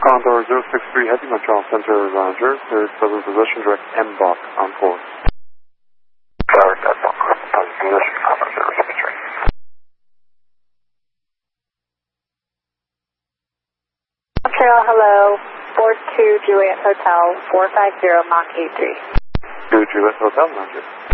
Condor 063 Heavy Montreal Center, Roger. There's Southern Position Direct M-Bach on course. Tower, that's on course. Position Condor 063. Montreal, hello. 42 Juliet Hotel, 450 Mach 83. 2 Juliet Hotel, Roger.